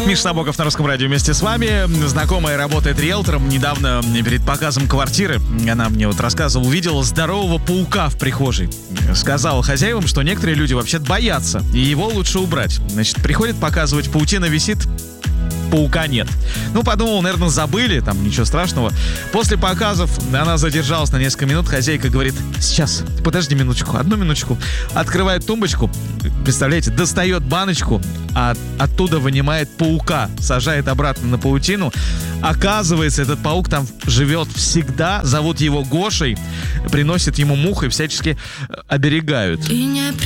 Миша Набоков на Русском радио вместе с вами. Знакомая работает риэлтором. Недавно перед показом квартиры, она мне вот рассказывала, увидела здорового паука в прихожей. Сказала хозяевам, что некоторые люди вообще-то боятся, и его лучше убрать. Значит, приходит показывать, паутина висит, паука нет. Ну, подумал, наверное, забыли, там ничего страшного. После показов она задержалась на несколько минут. Хозяйка говорит: сейчас, подожди минуточку, одну минуточку. Открывает тумбочку, представляете, достает баночку, а оттуда вынимает паука, сажает обратно на паутину. Оказывается, этот паук там живет всегда, зовут его Гошей, приносит ему мух и всячески оберегают.